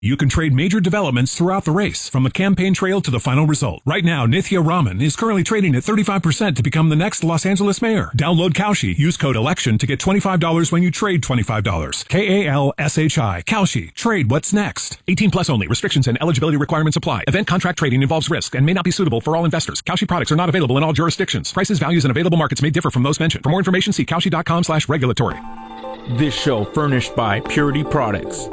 You can trade major developments throughout the race, from the campaign trail to the final result. Right now, Nithya Raman is currently trading at 35% to become the next Los Angeles mayor. Download Kalshi. Use code ELECTION to get $25 when you trade $25. KALSHI. Kalshi. Trade what's next. 18 plus only. Restrictions and eligibility requirements apply. Event contract trading involves risk and may not be suitable for all investors. Kalshi products are not available in all jurisdictions. Prices, values, and available markets may differ from those mentioned. For more information, see kalshi.com/regulatory. This show furnished by Purity Products.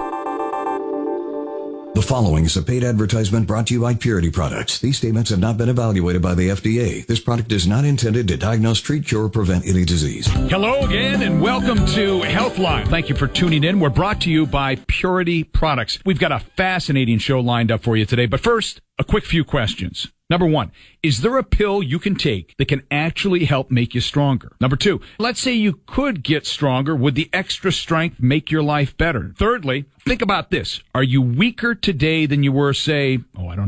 The following is a paid advertisement brought to you by Purity Products. These statements have not been evaluated by the FDA. This product is not intended to diagnose, treat, cure, or prevent any disease. Hello again, and welcome to Healthline. Thank you for tuning in. We're brought to you by Purity Products. We've got a fascinating show lined up for you today, but first, a quick few questions. Number one, is there a pill you can take that can actually help make you stronger? Number two, let's say you could get stronger. Would the extra strength make your life better? Thirdly, think about this. Are you weaker today than you were, say,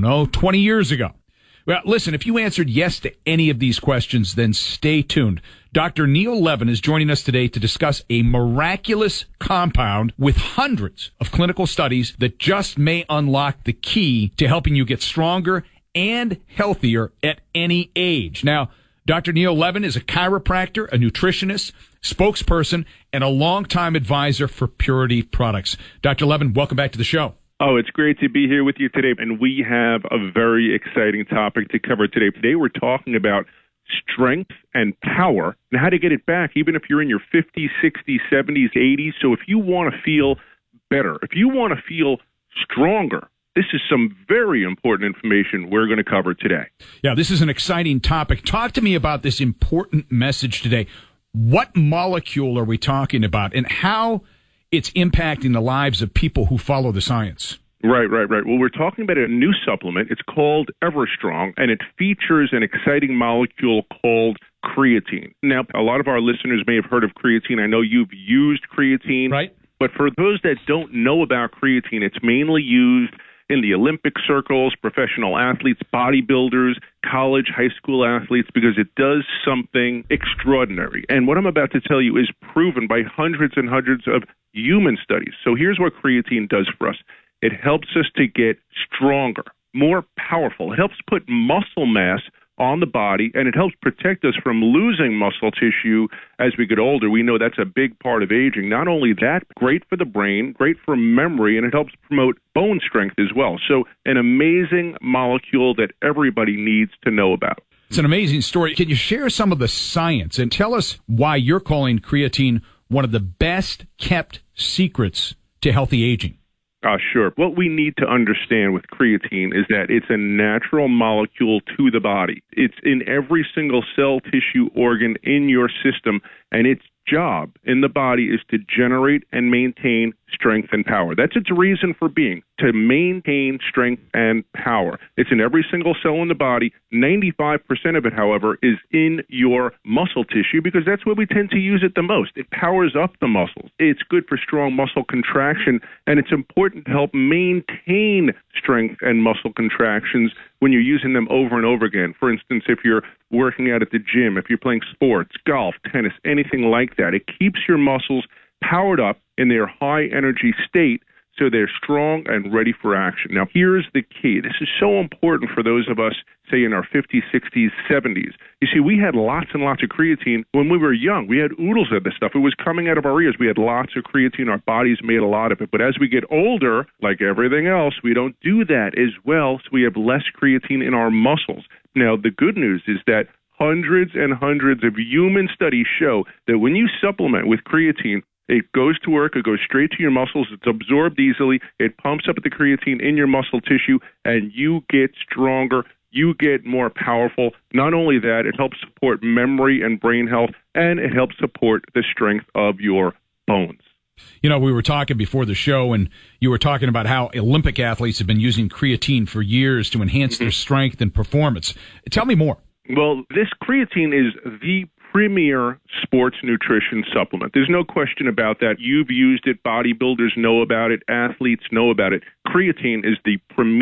20 years ago? Well, listen, if you answered yes to any of these questions, then stay tuned. Dr. Neil Levin is joining us today to discuss a miraculous compound with hundreds of clinical studies that just may unlock the key to helping you get stronger and healthier at any age. Now, Dr. Neil Levin is a chiropractor, a nutritionist, spokesperson, and a longtime advisor for Purity Products. Dr. Levin, welcome back to the show. Oh, it's great to be here with you today, and we have a very exciting topic to cover today. Today we're talking about strength and power and how to get it back, even if you're in your 50s, 60s, 70s, 80s. So if you want to feel better, if you want to feel stronger, this is some very important information we're going to cover today. Yeah, this is an exciting topic. Talk to me about this important message today. What molecule are we talking about, and how it's impacting the lives of people who follow the science? Right. Well, we're talking about a new supplement. It's called EverStrong, and it features an exciting molecule called creatine. Now, a lot of our listeners may have heard of creatine. I know you've used creatine. Right. But for those that don't know about creatine, it's mainly used in the Olympic circles, professional athletes, bodybuilders, college, high school athletes, because it does something extraordinary. And what I'm about to tell you is proven by hundreds and hundreds of human studies. So here's what creatine does for us. It helps us to get stronger, more powerful. It helps put muscle mass on the body, and it helps protect us from losing muscle tissue as we get older. We know that's a big part of aging. Not only that, great for the brain, great for memory, and it helps promote bone strength as well. So an amazing molecule that everybody needs to know about. It's an amazing story. Can you share some of the science and tell us why you're calling creatine one of the best kept secrets to healthy aging? Sure. What we need to understand with creatine is that it's a natural molecule to the body. It's in every single cell, tissue, organ in your system, and its job in the body is to generate and maintain strength and power. That's its reason for being, to maintain strength and power. It's in every single cell in the body. 95% of it, however, is in your muscle tissue because that's where we tend to use it the most. It powers up the muscles. It's good for strong muscle contraction, and it's important to help maintain strength and muscle contractions when you're using them over and over again. For instance, if you're working out at the gym, if you're playing sports, golf, tennis, anything like that, it keeps your muscles powered up in their high energy state so they're strong and ready for action. Now, here's the key. This is so important for those of us, say, in our 50s, 60s, 70s. You see, we had lots and lots of creatine when we were young. We had oodles of this stuff. It was coming out of our ears. We had lots of creatine. Our bodies made a lot of it. But as we get older, like everything else, we don't do that as well, so we have less creatine in our muscles. Now, the good news is that hundreds and hundreds of human studies show that when you supplement with creatine, it goes to work, it goes straight to your muscles, it's absorbed easily, it pumps up the creatine in your muscle tissue, and you get stronger, you get more powerful. Not only that, it helps support memory and brain health, and it helps support the strength of your bones. You know, we were talking before the show, and you were talking about how Olympic athletes have been using creatine for years to enhance their strength and performance. Tell me more. Well, this creatine is the premier sports nutrition supplement. There's no question about that. You've used it. Bodybuilders know about it. Athletes know about it. Creatine is the premier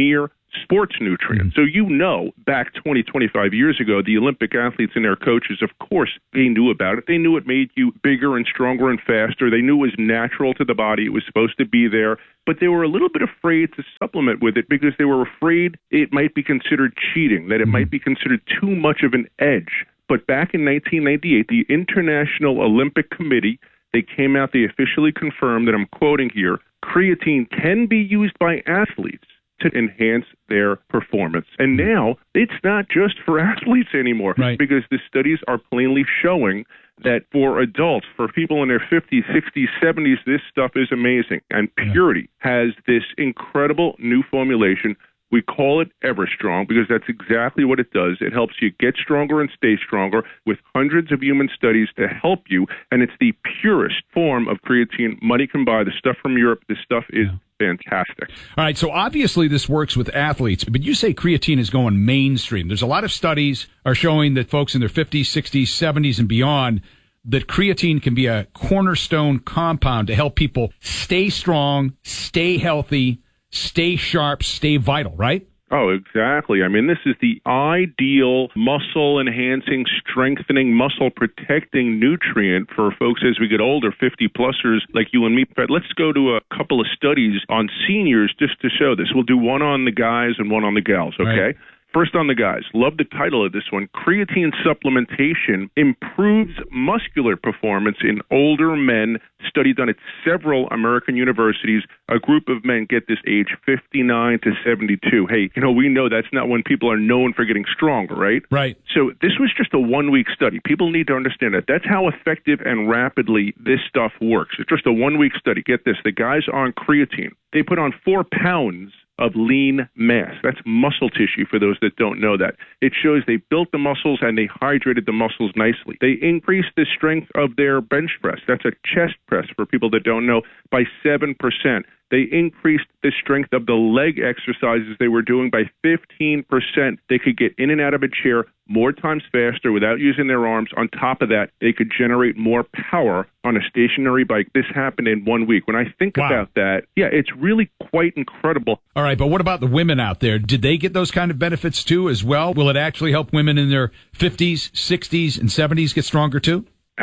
sports nutrient. So back 20, 25 years ago, the Olympic athletes and their coaches, of course, they knew about it. They knew it made you bigger and stronger and faster. They knew it was natural to the body. It was supposed to be there. But they were a little bit afraid to supplement with it because they were afraid it might be considered cheating, that it might be considered too much of an edge. But back in 1998, the International Olympic Committee, they came out, they officially confirmed that, I'm quoting here, creatine can be used by athletes to enhance their performance. And now it's not just for athletes anymore, because the studies are plainly showing that for adults, for people in their 50s, 60s, 70s, this stuff is amazing. And Purity has this incredible new formulation. We call it EverStrong because that's exactly what it does. It helps you get stronger and stay stronger with hundreds of human studies to help you. And it's the purest form of creatine money can buy. The stuff from Europe, this stuff is fantastic. All right, so obviously this works with athletes, but you say creatine is going mainstream. There's a lot of studies are showing that folks in their 50s, 60s, 70s, and beyond, that creatine can be a cornerstone compound to help people stay strong, stay healthy, stay sharp, stay vital, right? Oh, exactly. I mean, this is the ideal muscle-enhancing, strengthening, muscle-protecting nutrient for folks as we get older, 50-plussers like you and me. But let's go to a couple of studies on seniors just to show this. We'll do one on the guys and one on the gals, okay? Right. First on the guys. Love the title of this one. Creatine supplementation improves muscular performance in older men. Study done at several American universities. A group of men, get this, age 59 to 72. Hey, we know that's not when people are known for getting stronger, right? Right. So this was just a one-week study. People need to understand that. That's how effective and rapidly this stuff works. It's just a one-week study. Get this. The guys on creatine, they put on 4 pounds of lean mass. That's muscle tissue for those that don't know that. It shows they built the muscles and they hydrated the muscles nicely. They increased the strength of their bench press. That's a chest press for people that don't know, by 7%. They increased the strength of the leg exercises they were doing by 15%. They could get in and out of a chair more times faster without using their arms. On top of that, they could generate more power on a stationary bike. This happened in 1 week. When I think about that, it's really quite incredible. All right, but what about the women out there? Did they get those kind of benefits too as well? Will it actually help women in their 50s, 60s, and 70s get stronger too?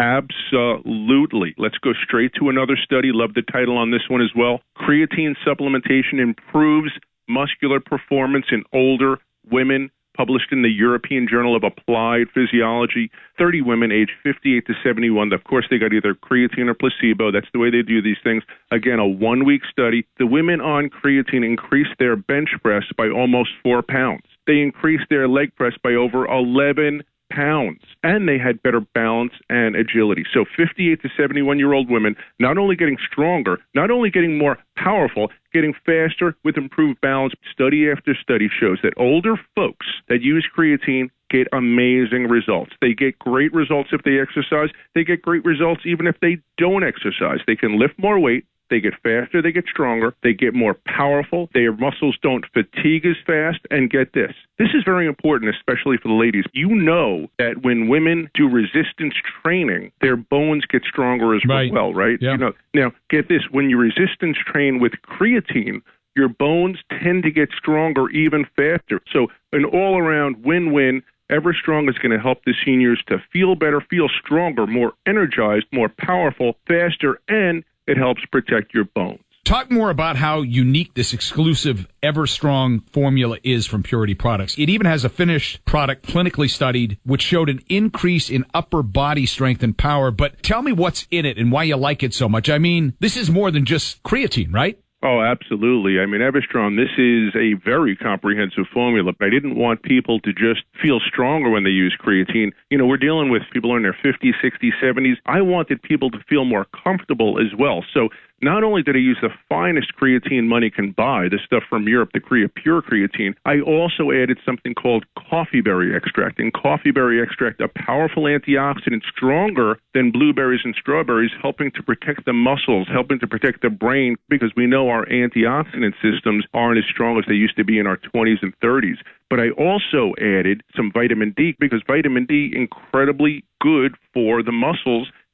Absolutely. Let's go straight to another study. Love the title on this one as well. Creatine supplementation improves muscular performance in older women, published in the European Journal of Applied Physiology. 30 women aged 58 to 71. Of course, they got either creatine or placebo. That's the way they do these things. Again, a one-week study. The women on creatine increased their bench press by almost 4 pounds. They increased their leg press by over 11 pounds, and they had better balance and agility. So 58 to 71-year-old women, not only getting stronger, not only getting more powerful, getting faster with improved balance. Study after study shows that older folks that use creatine get amazing results. They get great results if they exercise. They get great results even if they don't exercise. They can lift more weight. They get faster, they get stronger, they get more powerful, their muscles don't fatigue as fast, and get this. This is very important, especially for the ladies. You know that when women do resistance training, their bones get stronger as well, right? Yeah. Now, get this. When you resistance train with creatine, your bones tend to get stronger even faster. So an all-around win-win. EverStrong is going to help the seniors to feel better, feel stronger, more energized, more powerful, faster, and it helps protect your bones. Talk more about how unique this exclusive EverStrong formula is from Purity Products. It even has a finished product clinically studied, which showed an increase in upper body strength and power. But tell me what's in it and why you like it so much. I mean, this is more than just creatine, right? Oh, absolutely. I mean, EverStrong, this is a very comprehensive formula. I didn't want people to just feel stronger when they use creatine. We're dealing with people in their 50s, 60s, 70s. I wanted people to feel more comfortable as well. So not only did I use the finest creatine money can buy, the stuff from Europe, the Pure creatine, I also added something called coffee berry extract. And coffee berry extract, a powerful antioxidant, stronger than blueberries and strawberries, helping to protect the muscles, helping to protect the brain, because we know our antioxidant systems aren't as strong as they used to be in our 20s and 30s. But I also added some vitamin D, because vitamin D incredibly good for the muscles.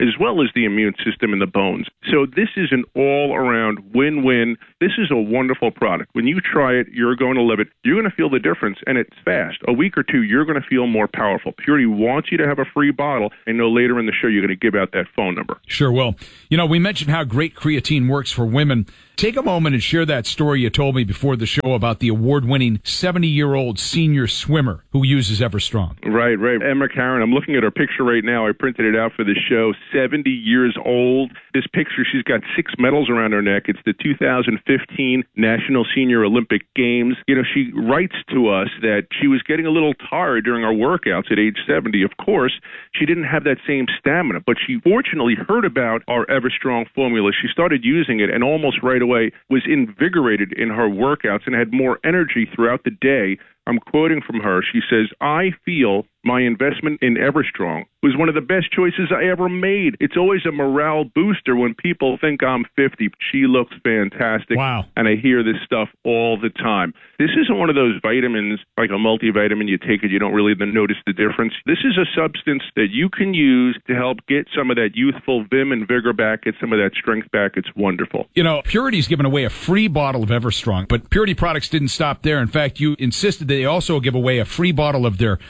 as well as the immune system and the bones. So this is an all-around win-win. This is a wonderful product. When you try it, you're going to love it. You're going to feel the difference, and it's fast. A week or two, you're going to feel more powerful. Purity wants you to have a free bottle. I know later in the show you're going to give out that phone number. Sure will. You know, we mentioned how great creatine works for women. Take a moment and share that story you told me before the show about the award-winning 70-year-old senior swimmer who uses Everstrong. Right. Emma Karen, I'm looking at her picture right now. I printed it out for the show. 70 years old. This picture, she's got 6 medals around her neck. It's the 2015 National Senior Olympic Games. You know, she writes to us that she was getting a little tired during her workouts at age 70. Of course, she didn't have that same stamina, but she fortunately heard about our Everstrong formula. She started using it and almost right away was invigorated in her workouts and had more energy throughout the day. I'm quoting from her. She says, "I feel my investment in Everstrong was one of the best choices I ever made. It's always a morale booster when people think I'm 50. She looks fantastic." Wow. And I hear this stuff all the time. This isn't one of those vitamins, like a multivitamin. You take it, you don't really notice the difference. This is a substance that you can use to help get some of that youthful vim and vigor back, get some of that strength back. It's wonderful. You know, Purity's given away a free bottle of Everstrong, but Purity products didn't stop there. In fact, you insisted that they also give away a free bottle of their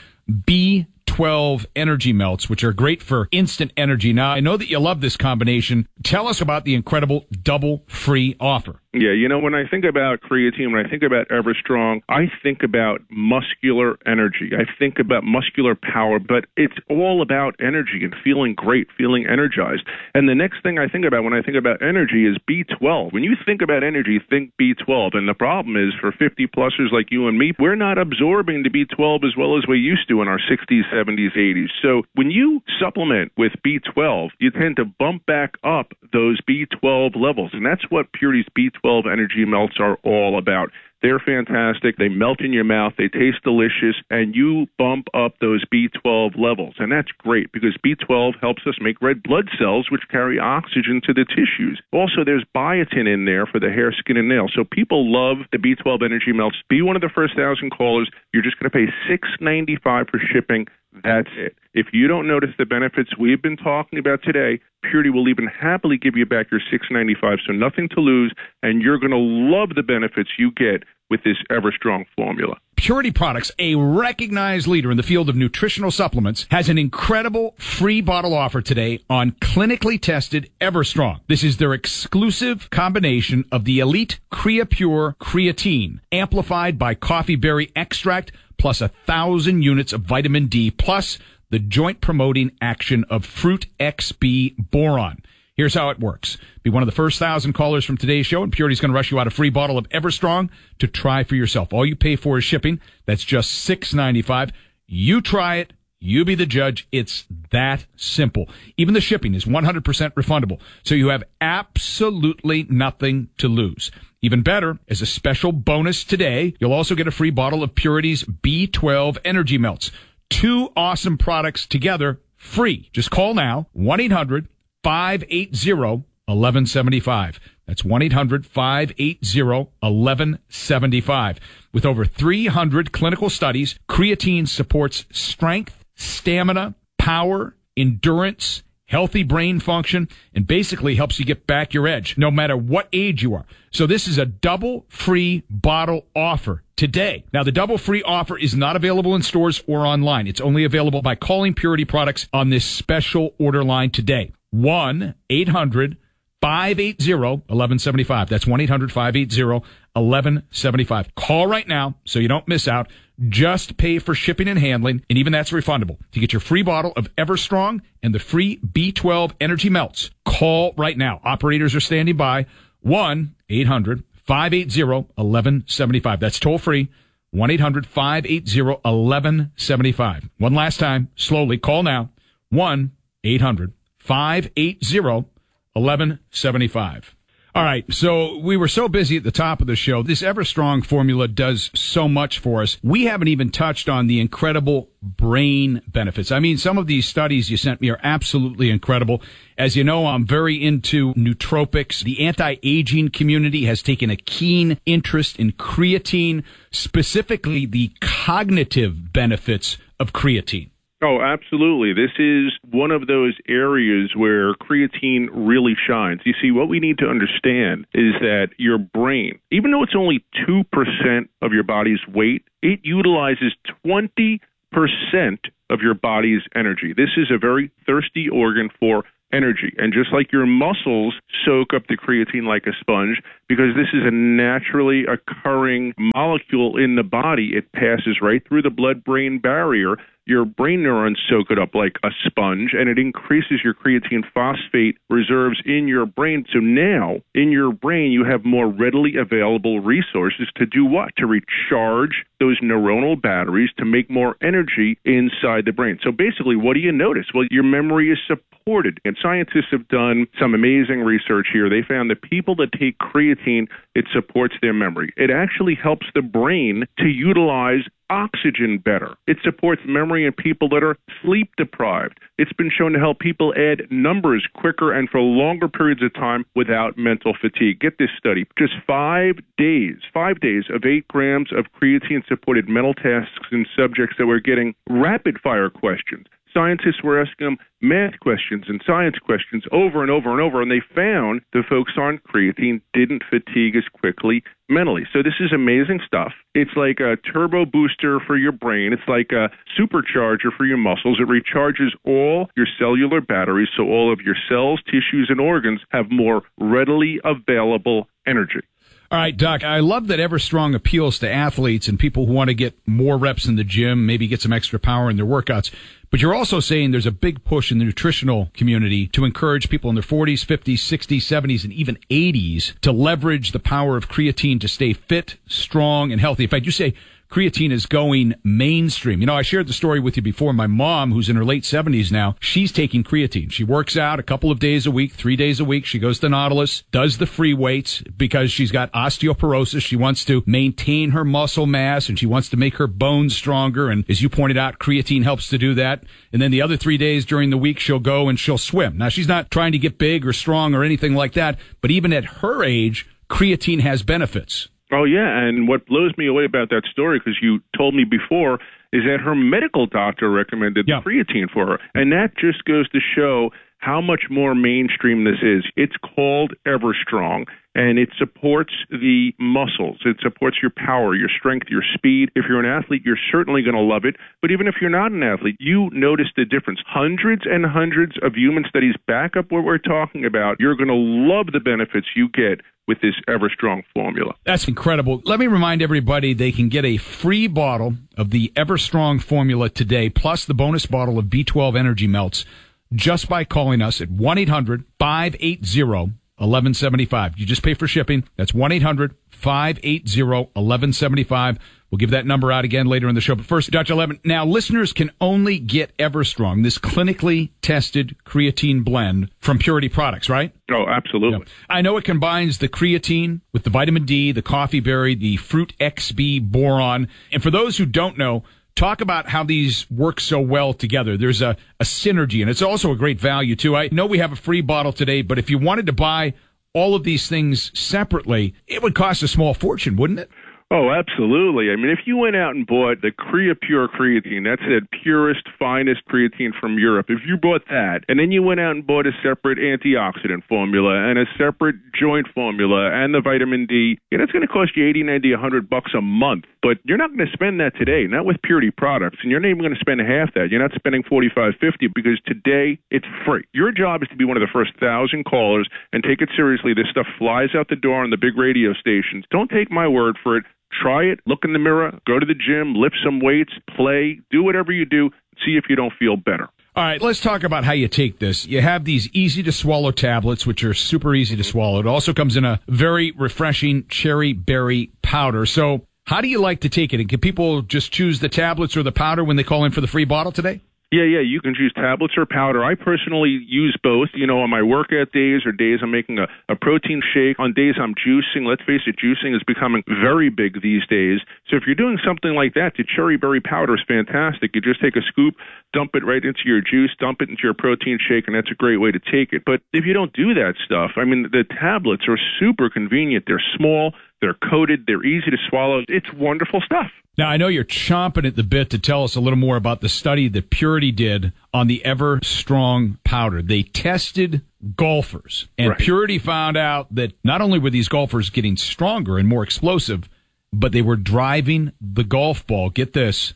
B12 energy melts, which are great for instant energy. Now, I know that you love this combination. Tell us about the incredible double free offer. Yeah, you know, when I think about creatine, when I think about Everstrong, I think about muscular energy. I think about muscular power, but it's all about energy and feeling great, feeling energized. And the next thing I think about when I think about energy is B12. When you think about energy, think B12. And the problem is for 50-plussers like you and me, we're not absorbing the B12 as well as we used to in our 60s, 70s, 80s. So when you supplement with B12, you tend to bump back up those B12 levels. And that's what Purity's B12 energy melts are all about. They're fantastic. They melt in your mouth. They taste delicious, and you bump up those B12 levels. And that's great because B12 helps us make red blood cells, which carry oxygen to the tissues. Also, there's biotin in there for the hair, skin, and nails. So people love the B12 energy melts. Be one of the first 1,000 callers. You're just going to pay $6.95 for shipping. That's it. If you don't notice the benefits we've been talking about today, Purity will even happily give you back your $6.95, so nothing to lose, and you're going to love the benefits you get with this Everstrong formula. Purity Products, a recognized leader in the field of nutritional supplements, has an incredible free bottle offer today on clinically tested Everstrong. This is their exclusive combination of the elite CreaPure creatine, amplified by coffee berry extract, plus 1,000 units of vitamin D, plus the joint-promoting action of Fruit XB boron. Here's how it works. Be one of the first 1,000 callers from today's show, and Purity's going to rush you out a free bottle of Everstrong to try for yourself. All you pay for is shipping. That's just $6.95. You try it. You be the judge. It's that simple. Even the shipping is 100% refundable, so you have absolutely nothing to lose. Even better, as a special bonus today, you'll also get a free bottle of Purity's B12 Energy Melts. 2 awesome products together, free. Just call now, 1-800-580-1175. That's 1-800-580-1175. With over 300 clinical studies, creatine supports strength, stamina, power, endurance, healthy brain function, and basically helps you get back your edge, no matter what age you are. So this is a double free bottle offer today. Now, the double free offer is not available in stores or online. It's only available by calling Purity Products on this special order line today. 1-800-580-1175. That's 1-800-580-1175. Call right now so you don't miss out. Just pay for shipping and handling, and even that's refundable. To get your free bottle of Everstrong and the free B12 Energy Melts, call right now. Operators are standing by. 1-800-580-1175. That's toll free. 1-800-580-1175. One last time, slowly, call now. 1-800-580-1175. All right, so we were so busy at the top of the show. This Everstrong formula does so much for us. We haven't even touched on the incredible brain benefits. I mean, some of these studies you sent me are absolutely incredible. As you know, I'm very into nootropics. The anti-aging community has taken a keen interest in creatine, specifically the cognitive benefits of creatine. Oh, absolutely. This is one of those areas where creatine really shines. You see, what we need to understand is that your brain, even though it's only 2% of your body's weight, it utilizes 20% of your body's energy. This is a very thirsty organ for energy. And just like your muscles soak up the creatine like a sponge, because this is a naturally occurring molecule in the body, it passes right through the blood-brain barrier. Your brain neurons soak it up like a sponge, and it increases your creatine phosphate reserves in your brain. So now, in your brain, you have more readily available resources to do what? To recharge those neuronal batteries to make more energy inside the brain. So basically, what do you notice? Well, your memory is supported. And scientists have done some amazing research here. They found that people that take creatine, it supports their memory. It actually helps the brain to utilize oxygen better. It supports memory in people that are sleep deprived. It's been shown to help people add numbers quicker and for longer periods of time without mental fatigue. Get this study. Just 5 days of 8 grams of creatine-supported mental tasks in subjects that were getting rapid-fire questions. Scientists were asking them math questions and science questions over and over and over, and they found the folks on creatine didn't fatigue as quickly mentally. So this is amazing stuff. It's like a turbo booster for your brain. It's like a supercharger for your muscles. It recharges all your cellular batteries so all of your cells, tissues, and organs have more readily available energy. All right, Doc, I love that EverStrong appeals to athletes and people who want to get more reps in the gym, maybe get some extra power in their workouts. But you're also saying there's a big push in the nutritional community to encourage people in their 40s, 50s, 60s, 70s, and even 80s to leverage the power of creatine to stay fit, strong, and healthy. In fact, you say creatine is going mainstream. You know, I shared the story with you before. My mom, who's in her late 70s now, she's taking creatine. She works out a couple of days a week, 3 days a week. She goes to Nautilus, does the free weights because she's got osteoporosis. She wants to maintain her muscle mass and she wants to make her bones stronger. And as you pointed out, creatine helps to do that. And then the other 3 days during the week, she'll go and she'll swim. Now, she's not trying to get big or strong or anything like that, but even at her age, creatine has benefits. Oh, yeah, and what blows me away about that story, because you told me before, is that her medical doctor recommended the creatine for her. And that just goes to show how much more mainstream this is. It's called EverStrong, and it supports the muscles. It supports your power, your strength, your speed. If you're an athlete, you're certainly going to love it. But even if you're not an athlete, you notice the difference. Hundreds and hundreds of human studies back up what we're talking about. You're going to love the benefits you get with this EverStrong formula. That's incredible. Let me remind everybody they can get a free bottle of the EverStrong formula today, plus the bonus bottle of B12 Energy Melts, just by calling us at 1-800-580-1175. You just pay for shipping. That's 1-800-580-1175. We'll give that number out again later in the show. But first, Dr. Levin, now listeners can only get EverStrong, this clinically tested creatine blend from Purity Products, right? Oh, absolutely. Yeah. I know it combines the creatine with the vitamin D, the coffee berry, the fruit XB boron. And for those who don't know, talk about how these work so well together. There's a synergy, and it's also a great value, too. I know we have a free bottle today, but if you wanted to buy all of these things separately, it would cost a small fortune, wouldn't it? Oh, absolutely. I mean, if you went out and bought the CreaPure creatine, that's the purest, finest creatine from Europe, if you bought that, and then you went out and bought a separate antioxidant formula and a separate joint formula and the vitamin D, it's going to cost you $80, $90, $100 a month. But you're not going to spend that today, not with Purity Products, and you're not even going to spend half that. You're not spending $45, $50 because today it's free. Your job is to be one of the first 1,000 callers and take it seriously. This stuff flies out the door on the big radio stations. Don't take my word for it. Try it, look in the mirror, go to the gym, lift some weights, play, do whatever you do, see if you don't feel better. All right, let's talk about how you take this. You have these easy-to-swallow tablets, which are super easy to swallow. It also comes in a very refreshing cherry berry powder. So how do you like to take it? And can people just choose the tablets or the powder when they call in for the free bottle today? Yeah, you can choose tablets or powder. I personally use both, on my workout days or days I'm making a protein shake. On days I'm juicing, let's face it, juicing is becoming very big these days. So if you're doing something like that, the cherry berry powder is fantastic. You just take a scoop, dump it right into your juice, dump it into your protein shake, and that's a great way to take it. But if you don't do that stuff, the tablets are super convenient. They're small. They're coated. They're easy to swallow. It's wonderful stuff. Now, I know you're chomping at the bit to tell us a little more about the study that Purity did on the Everstrong powder. They tested golfers, and Right. Purity found out that not only were these golfers getting stronger and more explosive, but they were driving the golf ball, get this,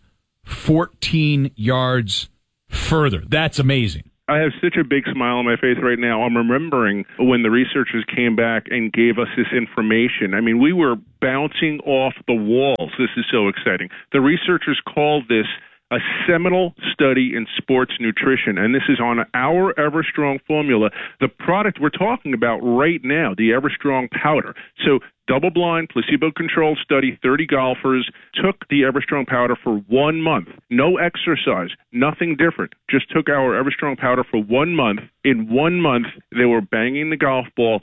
14 yards further. That's amazing. I have such a big smile on my face right now. I'm remembering when the researchers came back and gave us this information. I mean, we were bouncing off the walls. This is so exciting. The researchers called this a seminal study in sports nutrition, and this is on our Everstrong formula, the product we're talking about right now, the Everstrong powder. So double-blind, placebo-controlled study, 30 golfers took the Everstrong powder for 1 month. No exercise, nothing different. Just took our Everstrong powder for 1 month. In 1 month, they were banging the golf ball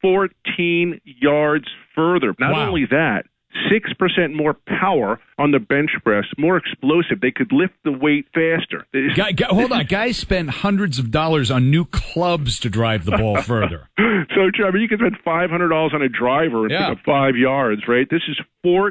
14 yards further. Not Wow. only that, 6% more power on the bench press, more explosive. They could lift the weight faster. Hold on. Guys spend hundreds of dollars on new clubs to drive the ball further. So, Trevor, you can spend $500 on a driver and pick up 5 yards, right? This is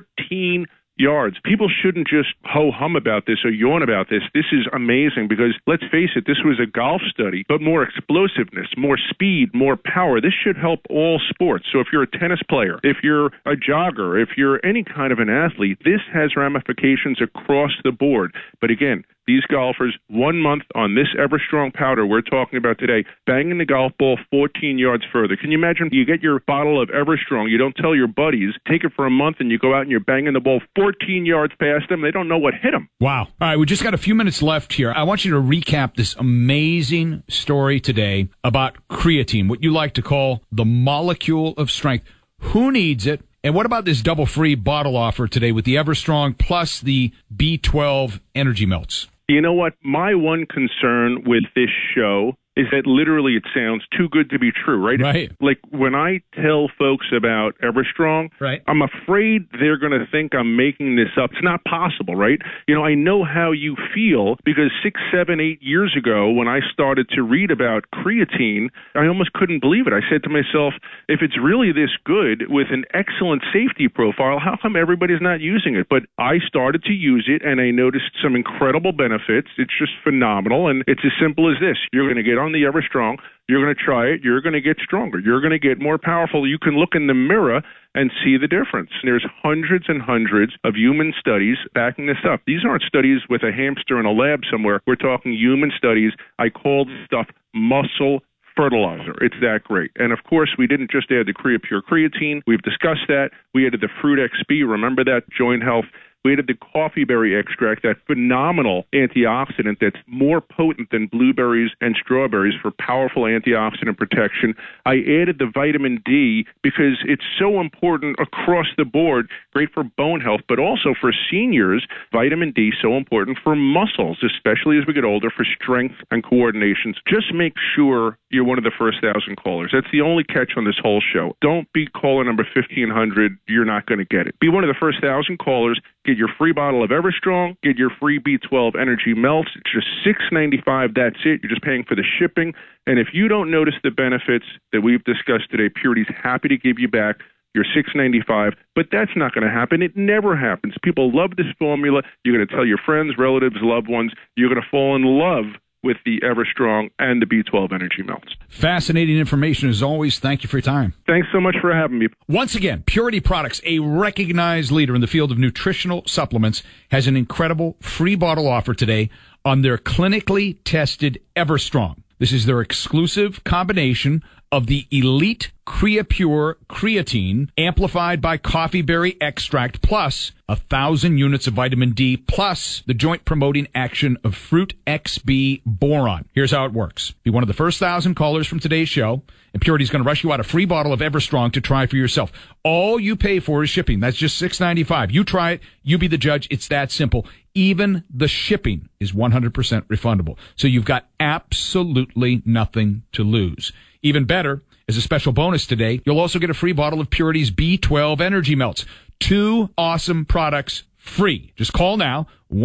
14 yards. People shouldn't just ho-hum about this or yawn about this. This is amazing because, let's face it, this was a golf study, but more explosiveness, more speed, more power. This should help all sports. So if you're a tennis player, if you're a jogger, if you're any kind of an athlete, this has ramifications across the board. But again, these golfers, 1 month on this Everstrong powder we're talking about today, banging the golf ball 14 yards further. Can you imagine? You get your bottle of Everstrong, you don't tell your buddies, take it for a month, and you go out and you're banging the ball 14 yards past them. They don't know what hit them. Wow. All right, we just got a few minutes left here. I want you to recap this amazing story today about creatine, what you like to call the molecule of strength. Who needs it? And what about this double free bottle offer today with the Everstrong plus the B12 energy melts? You know what? My one concern with this show is that literally it sounds too good to be true, right? Right. Like when I tell folks about Everstrong, Right. I'm afraid they're going to think I'm making this up. It's not possible, right? You know, I know how you feel because 6, 7, 8 years ago when I started to read about creatine, I almost couldn't believe it. I said to myself, if it's really this good with an excellent safety profile, how come everybody's not using it? But I started to use it and I noticed some incredible benefits. It's just phenomenal. And it's as simple as this. You're going to get on the Everstrong, you're going to try it, you're going to get stronger, you're going to get more powerful. You can look in the mirror and see the difference. There's hundreds and hundreds of human studies backing this up. These aren't studies with a hamster in a lab somewhere. We're talking human studies. I call this stuff muscle fertilizer. It's that great. And of course, we didn't just add the CreaPure creatine. We've discussed that. We added the Fruit XP. Remember that? Joint health. We added the coffee berry extract, that phenomenal antioxidant that's more potent than blueberries and strawberries for powerful antioxidant protection. I added the vitamin D because it's so important across the board, great for bone health, but also for seniors. Vitamin D so important for muscles, especially as we get older, for strength and coordination. Just make sure you're one of the first 1,000 callers. That's the only catch on this whole show. Don't be caller number 1,500. You're not going to get it. Be one of the first 1,000 callers. Get your free bottle of Everstrong. Get your free B12 energy melts. It's just $6.95. That's it. You're just paying for the shipping. And if you don't notice the benefits that we've discussed today, Purity's happy to give you back your $6.95. But that's not going to happen. It never happens. People love this formula. You're going to tell your friends, relatives, loved ones. You're going to fall in love with the Everstrong and the B12 energy melts. Fascinating information as always. Thank you for your time. Thanks so much for having me. Once again, Purity Products, a recognized leader in the field of nutritional supplements, has an incredible free bottle offer today on their clinically tested Everstrong. This is their exclusive combination of the elite CreaPure creatine amplified by coffee berry extract plus 1,000 units of vitamin D plus the joint promoting action of Fruit XB boron. Here's how it works. Be one of the first 1,000 callers from today's show, and Purity's going to rush you out a free bottle of Everstrong to try for yourself. All you pay for is shipping. That's just $6.95. You try it. You be the judge. It's that simple. Even the shipping is 100% refundable. So you've got absolutely nothing to lose. Even better, as a special bonus today, you'll also get a free bottle of Purity's B12 energy melts. 2 awesome products free. Just call now,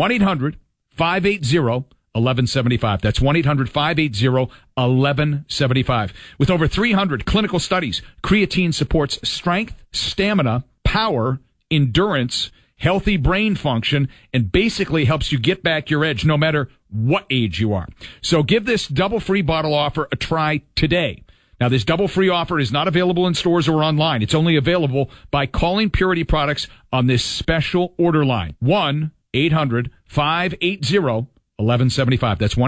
1-800-580-1175. That's 1-800-580-1175. With over 300 clinical studies, creatine supports strength, stamina, power, endurance, healthy brain function, and basically helps you get back your edge no matter what age you are. So give this double free bottle offer a try today. Now, this double free offer is not available in stores or online. It's only available by calling Purity Products on this special order line. 1-800-580-1175. That's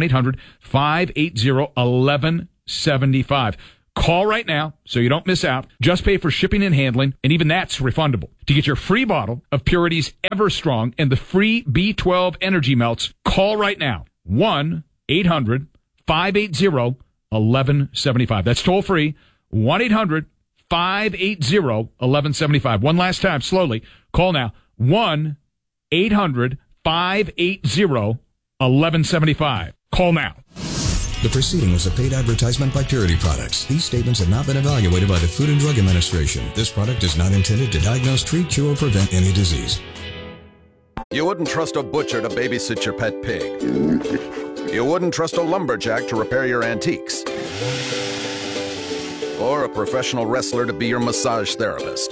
1-800-580-1175. Call right now so you don't miss out. Just pay for shipping and handling, and even that's refundable. To get your free bottle of Purity's Everstrong and the free B12 Energy Melts, call right now. 1-800-580-1175. That's toll free. 1-800-580-1175. One last time, slowly. Call now. 1-800-580-1175. Call now. The proceeding was a paid advertisement by Purity Products. These statements have not been evaluated by the Food and Drug Administration. This product is not intended to diagnose, treat, cure, or prevent any disease. You wouldn't trust a butcher to babysit your pet pig. You wouldn't trust a lumberjack to repair your antiques. Or a professional wrestler to be your massage therapist.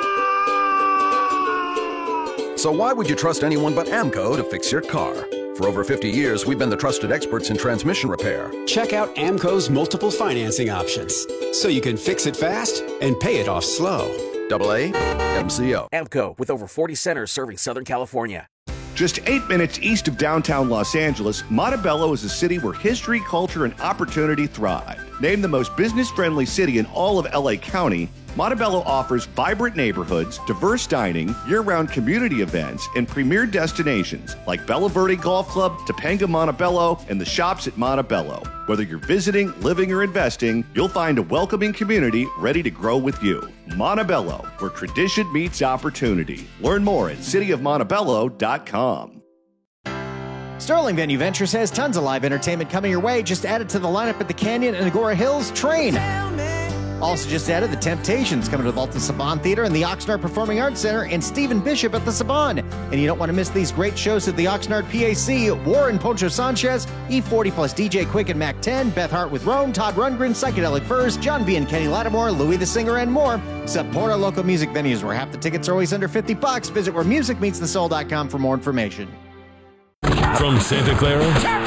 So why would you trust anyone but AMCO to fix your car? For over 50 years, we've been the trusted experts in transmission repair. Check out AMCO's multiple financing options, so you can fix it fast and pay it off slow. AA MCO. AMCO, with over 40 centers serving Southern California. Just 8 minutes east of downtown Los Angeles, Montebello is a city where history, culture, and opportunity thrive. Named the most business-friendly city in all of LA County, Montebello offers vibrant neighborhoods, diverse dining, year-round community events, and premier destinations like Bella Verde Golf Club, Topanga Montebello, and the shops at Montebello. Whether you're visiting, living, or investing, you'll find a welcoming community ready to grow with you. Montebello, where tradition meets opportunity. Learn more at cityofmontebello.com. Sterling Venue Ventures has tons of live entertainment coming your way. Just added to the lineup at the Canyon and Agora Hills Train. Also just added the Temptations coming to the Walton Saban Theater and the Oxnard Performing Arts Center, and Stephen Bishop at the Saban. And you don't want to miss these great shows at the Oxnard PAC. Warren Poncho Sanchez, E40 plus DJ Quick and Mac 10, Beth Hart with Rome, Todd Rundgren, Psychedelic Furs, John B. and Kenny Lattimore, Louis the Singer, and more. Support our local music venues where half the tickets are always under $50. Visit wheremusicmeetsthesoul.com for more information. From Santa Clara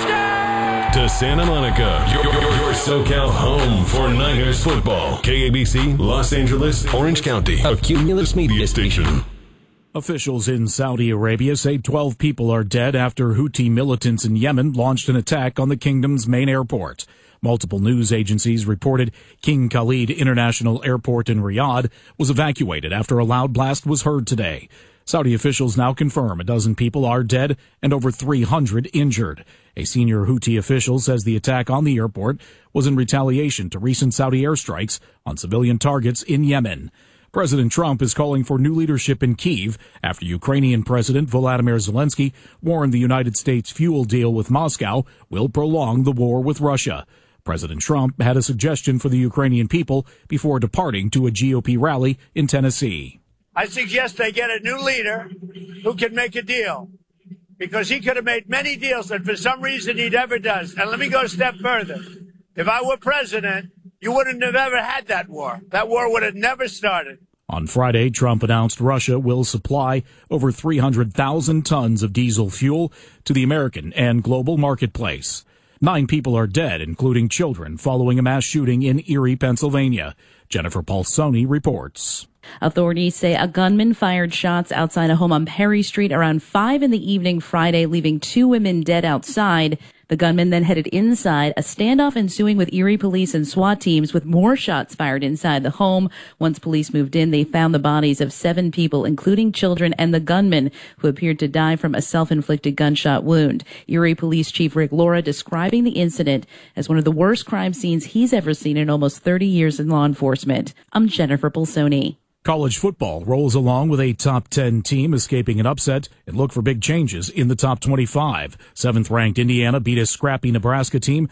to Santa Monica, your SoCal home for Niners football. KABC, Los Angeles, Orange County, a Cumulus media station. Officials in Saudi Arabia say 12 people are dead after Houthi militants in Yemen launched an attack on the kingdom's main airport. Multiple news agencies reported King Khalid International Airport in Riyadh was evacuated after a loud blast was heard today. Saudi officials now confirm a dozen people are dead and over 300 injured. A senior Houthi official says the attack on the airport was in retaliation to recent Saudi airstrikes on civilian targets in Yemen. President Trump is calling for new leadership in Kyiv after Ukrainian President Volodymyr Zelensky warned the United States fuel deal with Moscow will prolong the war with Russia. President Trump had a suggestion for the Ukrainian people before departing to a GOP rally in Tennessee. I suggest they get a new leader who can make a deal, because he could have made many deals that for some reason he never does. And let me go a step further. If I were president, you wouldn't have ever had that war. That war would have never started. On Friday, Trump announced Russia will supply over 300,000 tons of diesel fuel to the American and global marketplace. 9 people are dead, including children, following a mass shooting in Erie, Pennsylvania. Jennifer Paulsoni reports. Authorities say a gunman fired shots outside a home on Perry Street around 5 in the evening Friday, leaving 2 women dead outside. The gunman then headed inside, a standoff ensuing with Erie police and SWAT teams, with more shots fired inside the home. Once police moved in, they found the bodies of 7 people, including children and the gunman, who appeared to die from a self-inflicted gunshot wound. Erie Police Chief Rick Laura describing the incident as one of the worst crime scenes he's ever seen in almost 30 years in law enforcement. I'm Jennifer Pulsoni. College football rolls along with a top 10 team escaping an upset and look for big changes in the top 25. 7th-ranked Indiana beat a scrappy Nebraska team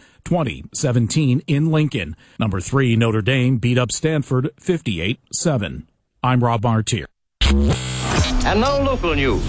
20-17 in Lincoln. Number 3 Notre Dame beat up Stanford 58-7. I'm Rob Martier. And now local news.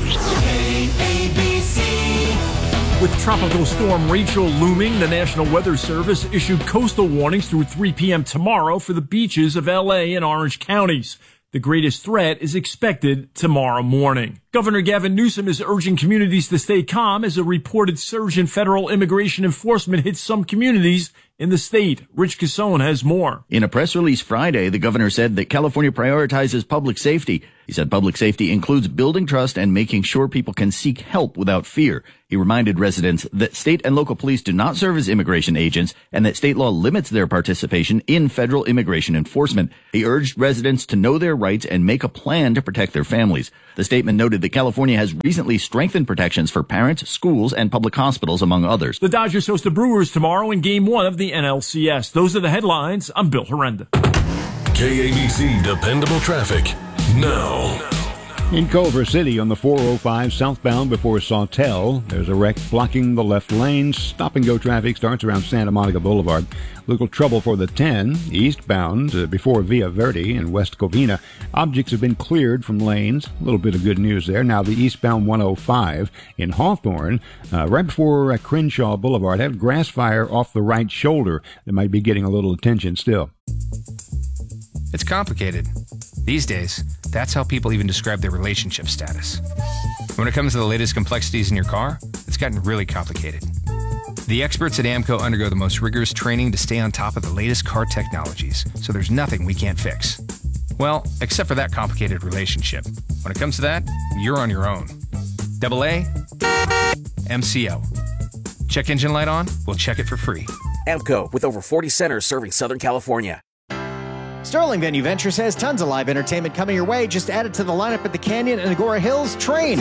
With Tropical Storm Rachel looming, the National Weather Service issued coastal warnings through 3 p.m. tomorrow for the beaches of L.A. and Orange counties. The greatest threat is expected tomorrow morning. Governor Gavin Newsom is urging communities to stay calm as a reported surge in federal immigration enforcement hits some communities in the state. Rich Cassone has more. In a press release Friday, the governor said that California prioritizes public safety. He said public safety includes building trust and making sure people can seek help without fear. He reminded residents that state and local police do not serve as immigration agents and that state law limits their participation in federal immigration enforcement. He urged residents to know their rights and make a plan to protect their families. The statement noted that California has recently strengthened protections for parents, schools, and public hospitals, among others. The Dodgers host the Brewers tomorrow in Game 1 of the NLCS. Those are the headlines. I'm Bill Horrenda. KABC Dependable Traffic now. In Culver City on the 405 southbound before Sawtell, there's a wreck blocking the left lane. Stop-and-go traffic starts around Santa Monica Boulevard. Little trouble for the 10 eastbound before Via Verde in West Covina. Objects have been cleared from lanes. A little bit of good news there. Now the eastbound 105 in Hawthorne, right before Crenshaw Boulevard, had a grass fire off the right shoulder that might be getting a little attention still. It's complicated. These days, that's how people even describe their relationship status. When it comes to the latest complexities in your car, it's gotten really complicated. The experts at AAMCO undergo the most rigorous training to stay on top of the latest car technologies, so there's nothing we can't fix. Well, except for that complicated relationship. When it comes to that, you're on your own. AA, MCO. Check engine light on? We'll check it for free. AAMCO, with over 40 centers serving Southern California. Sterling Venue Ventures has tons of live entertainment coming your way. Just added to the lineup at the Canyon and Agora Hills Train.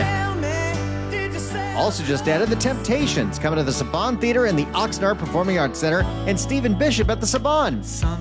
Also just added the Temptations coming to the Saban Theater and the Oxnard Performing Arts Center, and Stephen Bishop at the Saban.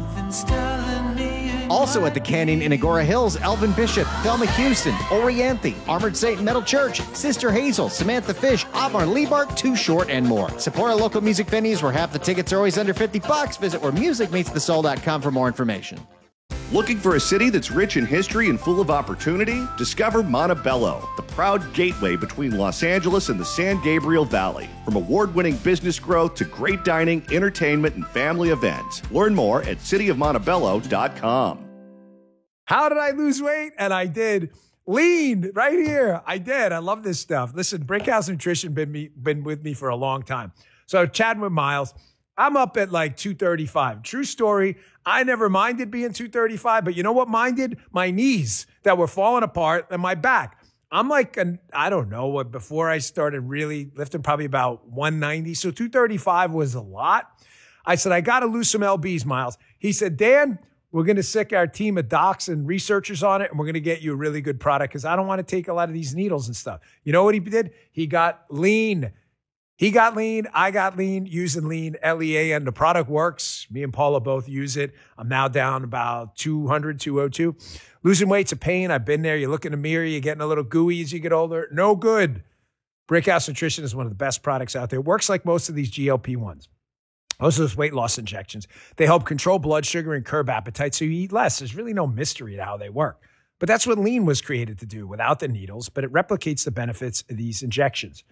Also at the Canyon in Agora Hills, Elvin Bishop, Thelma Houston, Orianthe, Armored Saint Metal Church, Sister Hazel, Samantha Fish, Avmar Liebart, Too Short, and more. Support our local music venues where half the tickets are always under $50. Visit wheremusicmeetsthesoul.com for more information. Looking for a city that's rich in history and full of opportunity? Discover Montebello, the proud gateway between Los Angeles and the San Gabriel Valley. From award-winning business growth to great dining, entertainment, and family events. Learn more at cityofmontebello.com. How did I lose weight? And I did. Lean, right here. I did. I love this stuff. Listen, Brickhouse Nutrition been with me for a long time. So chatting with Miles, I'm up at like 235. True story. I never minded being 235, but you know what minded? My knees that were falling apart and my back. I'm like, I don't know what, before I started really lifting, probably about 190. So 235 was a lot. I said, I got to lose some LBs, Miles. He said, Dan, we're going to sick our team of docs and researchers on it, and we're going to get you a really good product because I don't want to take a lot of these needles and stuff. You know what he did? He got lean. He got lean. I got lean using lean, LEAN. The product works. Me and Paula both use it. I'm now down about 200, 202. Losing weight's a pain. I've been there. You look in the mirror, you're getting a little gooey as you get older. No good. Brickhouse Nutrition is one of the best products out there. It works like most of these GLP-1s. Most of those weight loss injections. They help control blood sugar and curb appetite so you eat less. There's really no mystery to how they work. But that's what lean was created to do without the needles, but it replicates the benefits of these injections.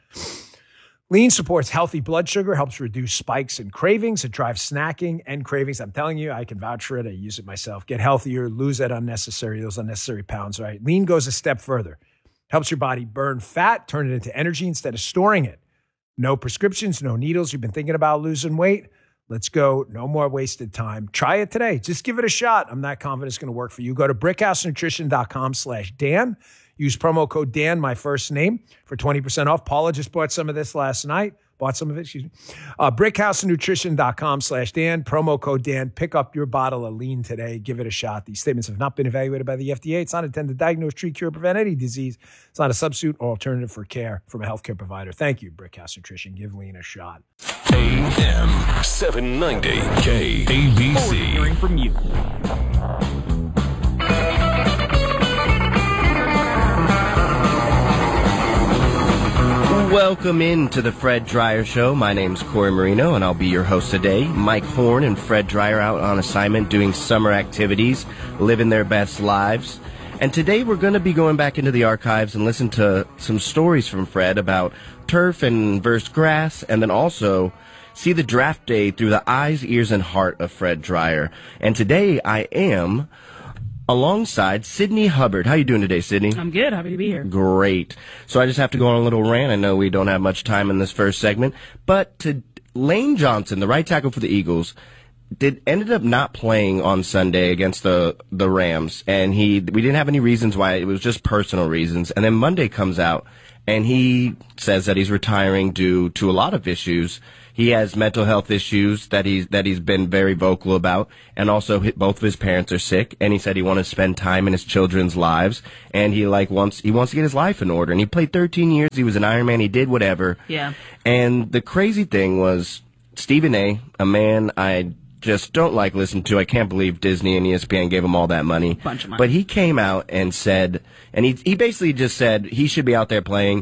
Lean supports healthy blood sugar, helps reduce spikes and cravings. It drives snacking and cravings. I'm telling you, I can vouch for it. I use it myself. Get healthier, lose those unnecessary pounds, right? Lean goes a step further. Helps your body burn fat, turn it into energy instead of storing it. No prescriptions, no needles. You've been thinking about losing weight? Let's go. No more wasted time. Try it today. Just give it a shot. I'm not confident it's going to work for you. Go to brickhousenutrition.com/Dan. Use promo code Dan, my first name, for 20% off. Paula just bought some of this last night. Brickhousenutrition.com/Dan. Promo code Dan. Pick up your bottle of lean today. Give it a shot. These statements have not been evaluated by the FDA. It's not intended to diagnose, treat, cure, prevent any disease. It's not a substitute or alternative for care from a healthcare provider. Thank you, Brickhouse Nutrition. Give lean a shot. AM 790 KABC. Hearing from you. Welcome into the Fred Dryer Show. My name's Corey Marino, and I'll be your host today. Mike Horn and Fred Dryer out on assignment doing summer activities, living their best lives. And today we're going to be going back into the archives and listen to some stories from Fred about turf and versus grass, and then also see the draft day through the eyes, ears, and heart of Fred Dryer. And today I am alongside Sydney Hubbard. How you doing today, Sydney? I'm good. Happy to be here. Great. So I just have to go on a little rant. I know we don't have much time in this first segment, but Lane Johnson, the right tackle for the Eagles, ended up not playing on Sunday against the Rams, and we didn't have any reasons why. It was just personal reasons. And then Monday comes out, and he says that he's retiring due to a lot of issues. He has mental health issues that he's been very vocal about, and also both of his parents are sick, and he said he wants to spend time in his children's lives, and he wants to get his life in order. And he played 13 years. He was an Ironman. He did whatever. Yeah. And the crazy thing was Stephen A., a man I just don't like listening to. I can't believe Disney and ESPN gave him all that money. Bunch of money. But he came out and said, and he basically just said he should be out there playing.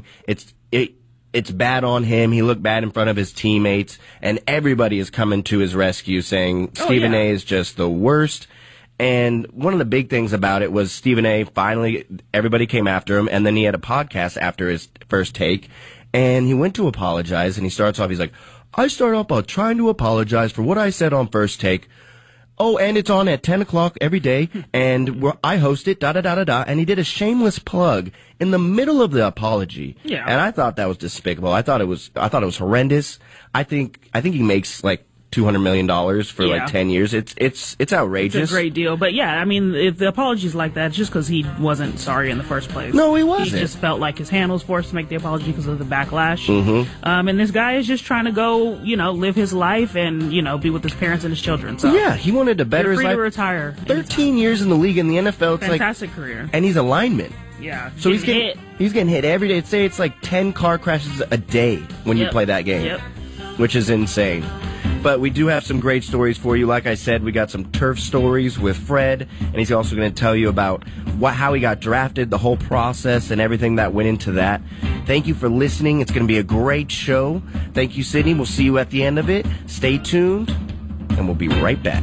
It's bad on him. He looked bad in front of his teammates, and everybody is coming to his rescue saying Stephen A. is just the worst. And one of the big things about it was Stephen A. finally, everybody came after him, and then he had a podcast after his first take, and he went to apologize, and he starts off, he's like, I start off by trying to apologize for what I said on First Take. Oh, and it's on at 10 o'clock every day, and I host it, da-da-da-da-da, and he did a shameless plug in the middle of the apology. Yeah. And I thought that was despicable. I thought it was horrendous. I think he makes like $200 million for like 10 years. It's outrageous. It's a great deal. But yeah, I mean, if the apology's like that, it's just because he wasn't sorry in the first place. No, he wasn't. He just felt like his hand was forced to make the apology because of the backlash. Mm-hmm. And this guy is just trying to go, live his life and, be with his parents and his children. So yeah, he wanted to better his life. To retire. 13 years in the league in the NFL. It's fantastic career. And he's a lineman. Yeah. So he's getting hit every day. Say it's like 10 car crashes a day when you play that game. Yep. Which is insane. But we do have some great stories for you. Like I said, we got some turf stories with Fred, and he's also going to tell you about how he got drafted, the whole process, and everything that went into that. Thank you for listening. It's going to be a great show. Thank you, Sydney. We'll see you at the end of it. Stay tuned, and we'll be right back.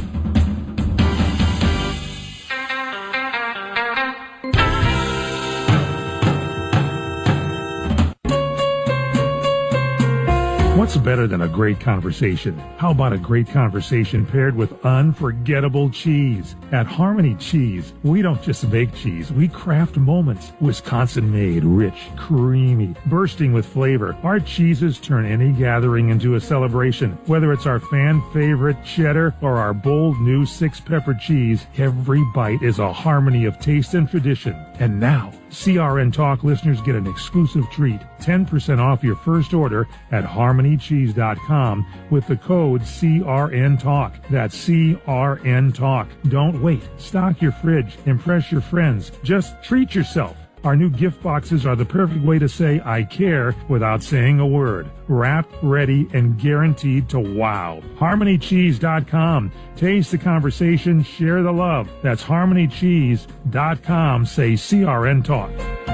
What's better than a great conversation? How about a great conversation paired with unforgettable cheese? At Harmony Cheese, we don't just make cheese, we craft moments. Wisconsin-made, rich, creamy, bursting with flavor. Our cheeses turn any gathering into a celebration. Whether it's our fan-favorite cheddar or our bold new 6-pepper cheese, every bite is a harmony of taste and tradition. And now, CRN Talk listeners get an exclusive treat, 10% off your first order at harmonycheese.com with the code CRN Talk. That's CRN Talk. Don't wait. Stock your fridge. Impress your friends. Just treat yourself. Our new gift boxes are the perfect way to say I care without saying a word. Wrapped, ready, and guaranteed to wow. HarmonyCheese.com. Taste the conversation, share the love. That's HarmonyCheese.com. Say CRN Talk.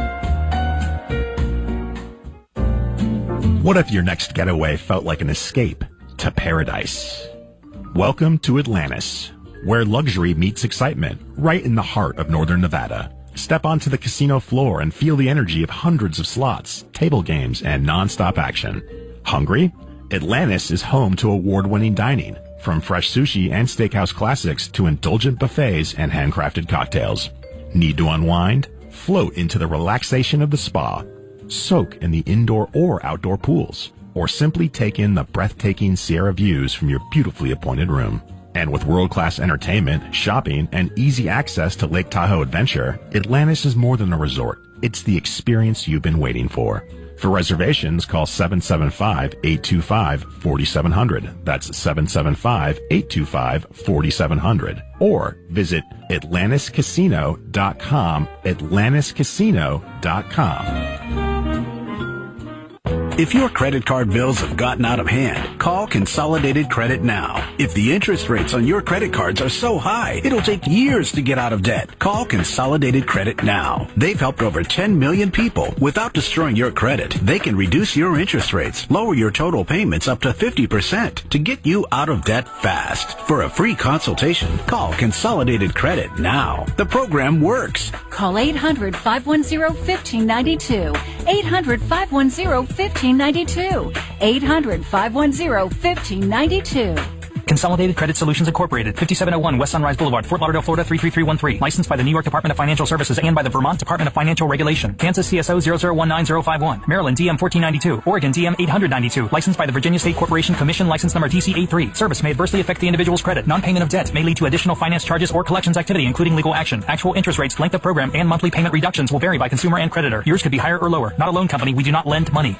What if your next getaway felt like an escape to paradise? Welcome to Atlantis, where luxury meets excitement, right in the heart of northern Nevada. Step onto the casino floor and feel the energy of hundreds of slots, table games, and non-stop action. Hungry? Atlantis is home to award-winning dining, from fresh sushi and steakhouse classics to indulgent buffets and handcrafted cocktails. Need to unwind? Float into the relaxation of the spa. Soak in the indoor or outdoor pools. Or simply take in the breathtaking Sierra views from your beautifully appointed room. And with world-class entertainment, shopping, and easy access to Lake Tahoe Adventure, Atlantis is more than a resort. It's the experience you've been waiting for. For reservations, call 775-825-4700. That's 775-825-4700. Or visit AtlantisCasino.com, AtlantisCasino.com. If your credit card bills have gotten out of hand, call Consolidated Credit now. If the interest rates on your credit cards are so high, it'll take years to get out of debt. Call Consolidated Credit now. They've helped over 10 million people without destroying your credit. They can reduce your interest rates, lower your total payments up to 50% to get you out of debt fast. For a free consultation, call Consolidated Credit now. The program works. Call 800-510-1592. 800-510-1592. 800-510-1592. Consolidated Credit Solutions Incorporated, 5701 West Sunrise Boulevard, Fort Lauderdale, Florida 33313. Licensed by the New York Department of Financial Services and by the Vermont Department of Financial Regulation. Kansas CSO 0019051. Maryland DM 1492. Oregon DM 892. Licensed by the Virginia State Corporation Commission, license number DC83. Service may adversely affect the individual's credit. Non-payment of debt may lead to additional finance charges or collections activity, including legal action. Actual interest rates, length of program, and monthly payment reductions will vary by consumer and creditor. Yours could be higher or lower. Not a loan company. We do not lend money.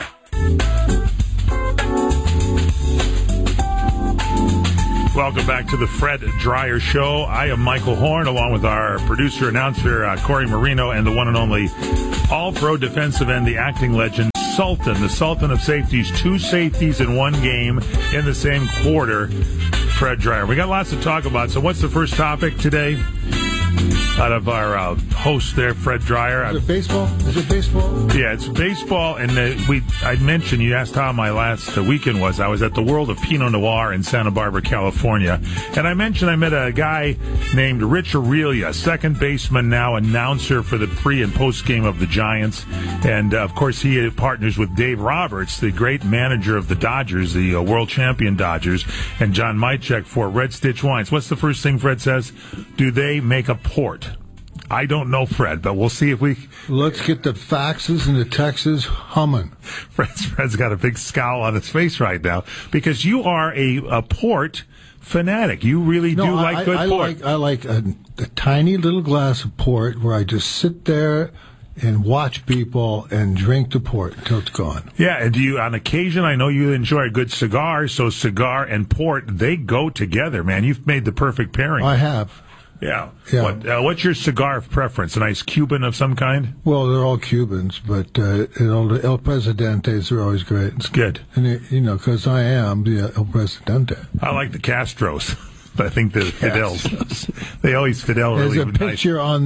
Welcome back to the Fred Dreyer Show. I am Michael Horn, along with our producer, announcer, Corey Marino, and the one and only all-pro defensive end, the acting legend, Sultan, the Sultan of safeties. 2 safeties in 1 game in the same quarter, Fred Dreyer. We got lots to talk about, so what's the first topic today? Out of our host there, Fred Dreyer. Is it baseball? Yeah, it's baseball. And I mentioned, you asked how my last weekend was. I was at the World of Pinot Noir in Santa Barbara, California. And I mentioned I met a guy named Rich Aurelia, second baseman now, announcer for the pre- and post-game of the Giants. And, of course, he partners with Dave Roberts, the great manager of the Dodgers, the world champion Dodgers, and John Mychek for Red Stitch Wines. What's the first thing Fred says? Do they make a port? I don't know, Fred, but we'll see if we... Let's get the faxes and the texts humming. Fred's got a big scowl on his face right now because you are a port fanatic. You really do like good port. I like a tiny little glass of port where I just sit there and watch people and drink the port until it's gone. Yeah, and do you, on occasion, I know you enjoy a good cigar, so cigar and port, they go together, man. You've made the perfect pairing. I have. Yeah. What's your cigar preference? A nice Cuban of some kind? Well, they're all Cubans, but the El Presidentes are always great. It's good. And, because I am the El Presidente. I like the Castros. But I think the Fidels, they always Fidel really nice. There's a picture on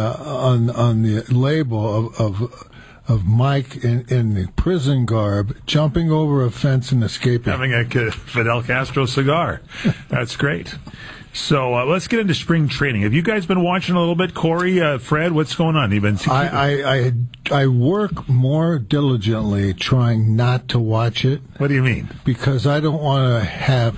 the label of Mike in the prison garb jumping over a fence and escaping. Having a Fidel Castro cigar. That's great. So let's get into spring training. Have you guys been watching a little bit? Corey, Fred, what's going on? You've been. I work more diligently trying not to watch it. What do you mean? Because I don't want to have.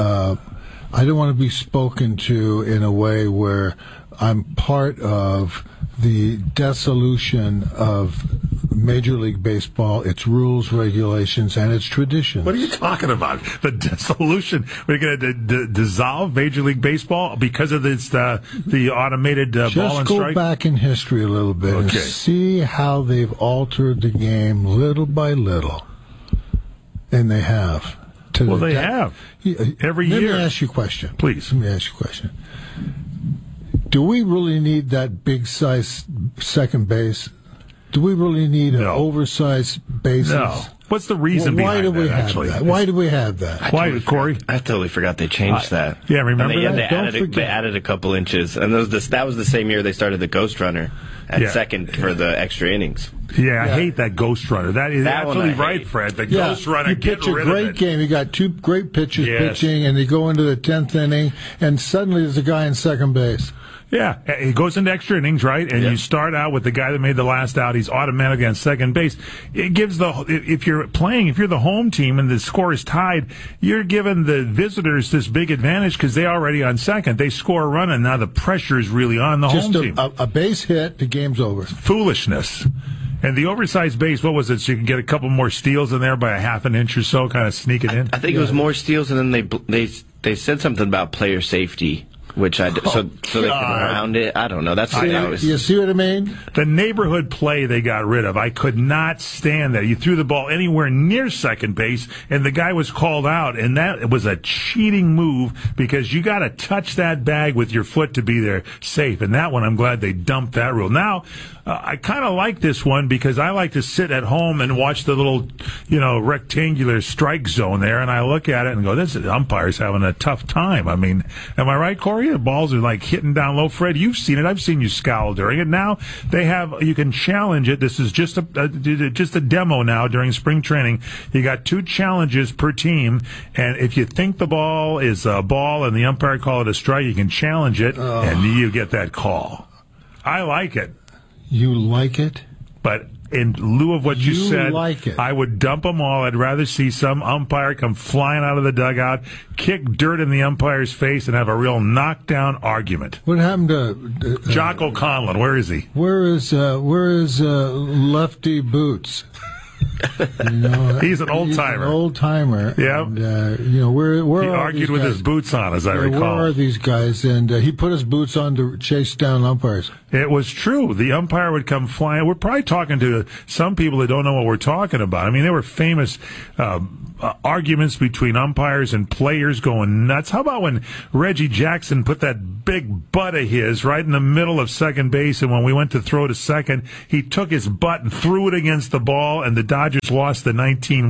I don't want to be spoken to in a way where I'm part of the dissolution of Major League Baseball, its rules, regulations, and its traditions. What are you talking about? The dissolution? We're going to dissolve Major League Baseball because of this, the automated ball and strike? Just go back in history a little bit and see how they've altered the game little by little. And they have. Well, they have. Every year. Let me ask you a question. Please. Let me ask you a question. Do we really need that big-sized second base? Do we really need an oversized bases? No. What's the reason behind that, actually? Why do we have that? Why, Corey? I totally forgot they changed that. Yeah, remember that? They added a couple inches. And that was the same year they started the Ghost Runner at second for the extra innings. Yeah, I hate that Ghost Runner. That is absolutely right, Fred. The Ghost Runner, get rid of it. You pitch a great game. You got 2 great pitchers pitching, and they go into the 10th inning, and suddenly there's a guy in second base. Yeah, he goes into extra innings, right? And you start out with the guy that made the last out. He's automatically on second base. It gives if you're the home team and the score is tied, you're giving the visitors this big advantage because they're already on second. They score a run, and now the pressure is really on the home team. A base hit, the game's over. Foolishness. And the oversized base, what was it? So you can get a couple more steals in there by a half an inch or so, kind of sneak it in? I think it was more steals, and then they said something about player safety. Which so they can round it. I don't know. You see what I mean? The neighborhood play they got rid of. I could not stand that. You threw the ball anywhere near second base, and the guy was called out, and that was a cheating move because you got to touch that bag with your foot to be there safe. And that one, I'm glad they dumped that rule. Now, I kind of like this one because I like to sit at home and watch the little, rectangular strike zone there, and I look at it and go, this umpire's having a tough time. I mean, am I right, Corey? The balls are like hitting down low. Fred, you've seen it. I've seen you scowl during it. Now you can challenge it. This is just a demo now during spring training. You got 2 challenges per team, and if you think the ball is a ball and the umpire call it a strike, you can challenge it, and you get that call. I like it. You like it? But in lieu of what you said, like it. I would dump them all. I'd rather see some umpire come flying out of the dugout, kick dirt in the umpire's face, and have a real knockdown argument. What happened to Jocko Conlon? Where is he? Where is Lefty Boots? He's an old timer. An old timer. Yeah. Where he are argued these with guys? his boots on, as I recall. Where are these guys? And he put his boots on to chase down umpires. It was true. The umpire would come flying. We're probably talking to some people that don't know what we're talking about. I mean, there were famous arguments between umpires and players going nuts. How about when Reggie Jackson put that big butt of his right in the middle of second base, and when we went to throw to second, he took his butt and threw it against the ball, and the Dodgers lost the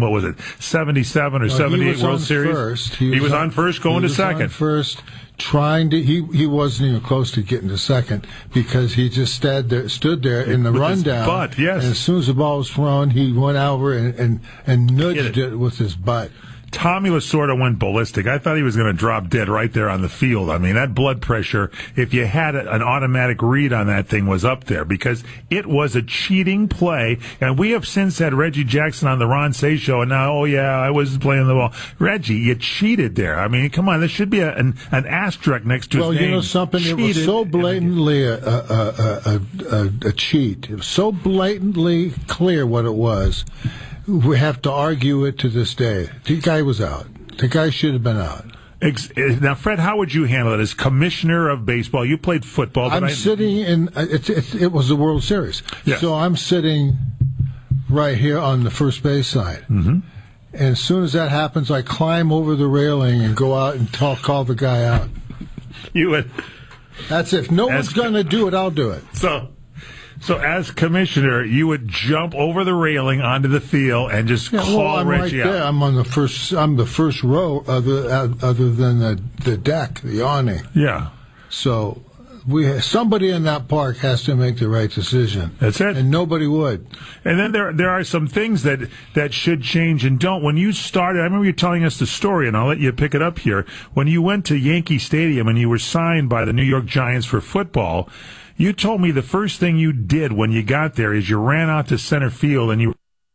77 or 78 World Series. First. He was on first going to second. On first. Trying to, he wasn't even close to getting to second because he just stood there in the with rundown. His butt, yes. And as soon as the ball was thrown, he went over and nudged it with his butt. Tommy Lasorda went ballistic. I thought he was going to drop dead right there on the field. I mean, that blood pressure, if you had an automatic read on that thing, was up there because it was a cheating play. And we have since had Reggie Jackson on the Ron Say Show, and now, I was playing the ball. Reggie, you cheated there. I mean, come on, there should be an asterisk next to his name. Well, you know something? It was so blatantly a cheat. It was so blatantly clear what it was. We have to argue it to this day. The guy was out. The guy should have been out. Now, Fred, how would you handle it as commissioner of baseball? You played football. I'm sitting in. It was the World Series, yes. So I'm sitting right here on the first base side. Mm-hmm. And as soon as that happens, I climb over the railing and go out and call the guy out. You would. That's it. If no one's going to do it, I'll do it. So as commissioner, you would jump over the railing onto the field and just call Reggie out. I'm on the first. I'm the first row, other than the deck, the awning. Yeah. So somebody in that park has to make the right decision. That's it. And nobody would. And then there are some things that should change and don't. When you started, I remember you telling us the story, and I'll let you pick it up here. When you went to Yankee Stadium and you were signed by the New York Giants for football, you told me the first thing you did when you got there is you ran out to center field and you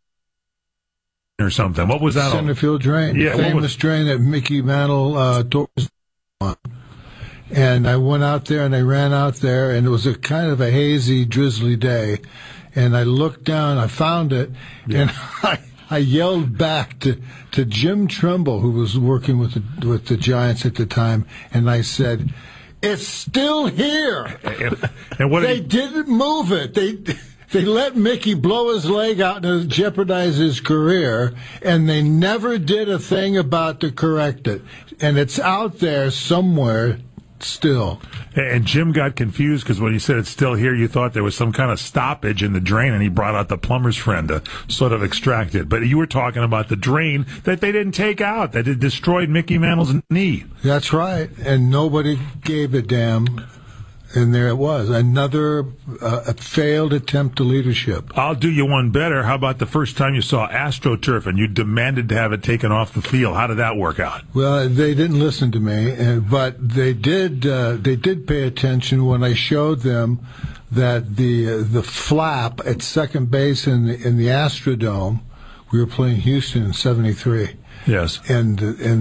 or something. What was that? Center field drain. Yeah, famous drain that Mickey Mantle tore on. And I went out there and I ran out there, and it was a kind of a hazy, drizzly day. And I looked down, I found it, and I yelled back to Jim Trimble, who was working with the Giants at the time, and I said, "It's still here." And what they didn't move it. They let Mickey blow his leg out and jeopardize his career, and they never did a thing about to correct it. And it's out there somewhere still. And Jim got confused because when he said it's still here, you thought there was some kind of stoppage in the drain, and he brought out the plumber's friend to sort of extract it. But you were talking about the drain that they didn't take out, that it destroyed Mickey Mantle's knee. That's right, and nobody gave a damn. And there it was, another failed attempt to leadership. I'll do you one better. How about the first time you saw AstroTurf and you demanded to have it taken off the field? How did that work out? Well, they didn't listen to me, but they did pay attention when I showed them that the flap at second base in the Astrodome, we were playing Houston in '73. Yes, and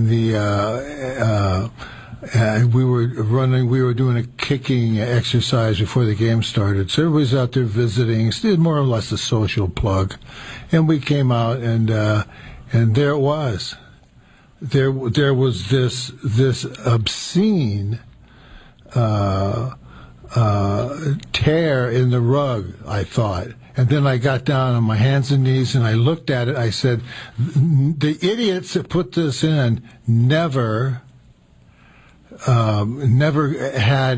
we were doing a kicking exercise before the game started. So everybody's out there visiting. It's more or less a social plug. And we came out, and there it was. There was this obscene tear in the rug, I thought. And then I got down on my hands and knees and I looked at it. I said, the idiots that put this in never had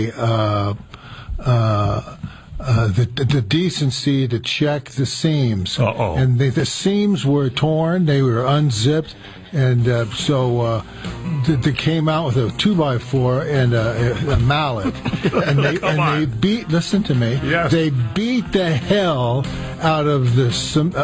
the decency to check the seams. Uh-oh. And the seams were torn, they were unzipped, and so they came out with a 2x4 and a mallet, and they beat. Listen to me. Yes. They beat the hell out of the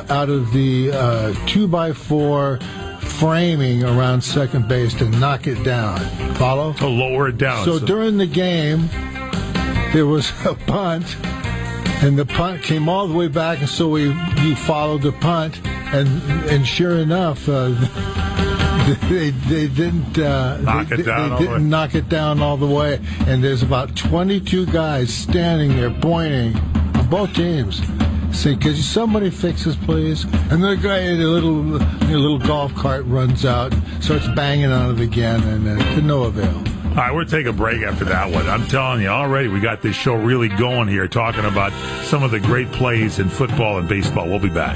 2x4 framing around second base to knock it down. Follow? To lower it down. So during the game, there was a bunt, And the punt came all the way back, and so you followed the punt, and sure enough, they didn't knock it down all the way. And there's about 22 guys standing there pointing on both teams. Say, could somebody fix this, please? And the guy in a little golf cart runs out, starts banging on it again, and to no avail. All right, we'll take a break after that one. I'm telling you, already we got this show really going here, talking about some of the great plays in football and baseball. We'll be back.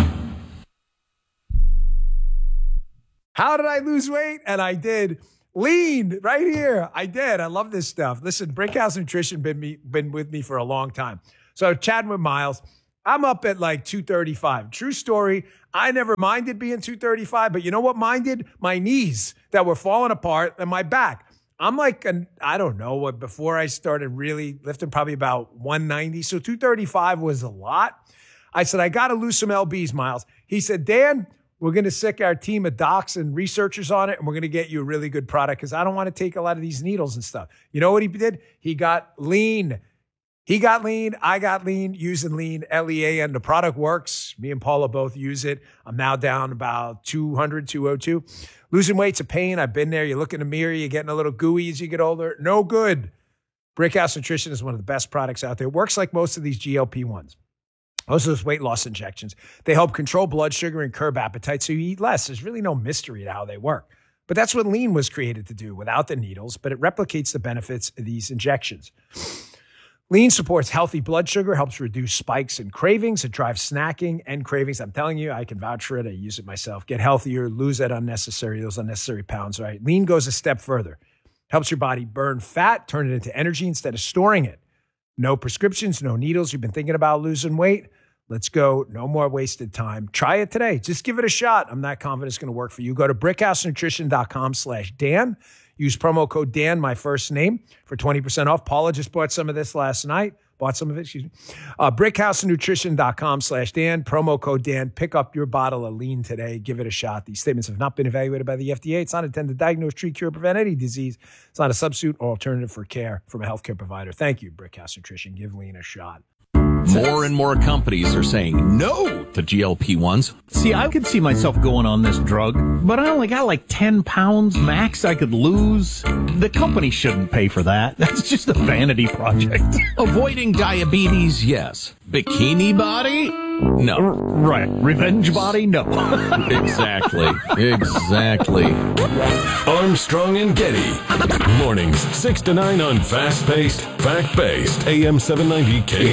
How did I lose weight? And I did. Lean right here. I did. I love this stuff. Listen, Brickhouse Nutrition been with me for a long time. So chatting with Miles. I'm up at like 235. True story. I never minded being 235, but you know what minded? My knees that were falling apart and my back. I'm like, I don't know what, before I started really lifting, probably about 190. So 235 was a lot. I said, I got to lose some LBs, Miles. He said, Dan, we're going to sick our team of docs and researchers on it, and we're going to get you a really good product because I don't want to take a lot of these needles and stuff. You know what he did? He got lean. He got lean. I got lean, using lean, L-E-A-N. The product works. Me and Paula both use it. I'm now down about 200, 202. Losing weight's a pain. I've been there. You look in the mirror, you're getting a little gooey as you get older. No good. Brickhouse Nutrition is one of the best products out there. It works like most of these GLP-1s. Most of those weight loss injections. They help control blood sugar and curb appetite so you eat less. There's really no mystery to how they work. But that's what lean was created to do without the needles, but it replicates the benefits of these injections. Lean supports healthy blood sugar, helps reduce spikes and cravings. It drives snacking and cravings. I'm telling you, I can vouch for it. I use it myself. Get healthier, lose those unnecessary pounds, right? Lean goes a step further. Helps your body burn fat, turn it into energy instead of storing it. No prescriptions, no needles. You've been thinking about losing weight? Let's go. No more wasted time. Try it today. Just give it a shot. I'm not confident it's going to work for you. Go to brickhousenutrition.com/Dan. Use promo code Dan, my first name, for 20% off. Paula just bought some of this last night. Brickhousenutrition.com/Dan. Promo code Dan. Pick up your bottle of lean today. Give it a shot. These statements have not been evaluated by the FDA. It's not intended to diagnose, treat, cure, or prevent any disease. It's not a substitute or alternative for care from a healthcare provider. Thank you, Brickhouse Nutrition. Give lean a shot. More and more companies are saying no to GLP-1s. See, I could see myself going on this drug, but I only got like 10 pounds max I could lose. The company shouldn't pay for that. That's just a vanity project. Avoiding diabetes, yes. Bikini body? No. Right. Revenge body? No. Exactly. Armstrong and Getty. Mornings 6 to 9 on fast-paced, fact-based AM 790 K.